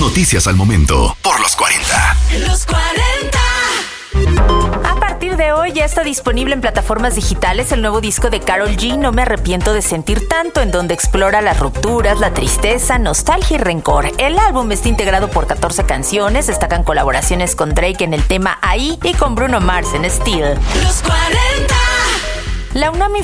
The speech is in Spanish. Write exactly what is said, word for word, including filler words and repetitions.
Noticias al momento por los cuarenta. Los cuarenta. A partir de hoy ya está disponible en plataformas digitales el nuevo disco de Karol G, No me arrepiento de sentir tanto, en donde explora las rupturas, la tristeza, nostalgia y rencor. El álbum está integrado por catorce canciones, destacan colaboraciones con Drake en el tema Ahí y con Bruno Mars en Steel. Los cuarenta. La UNAM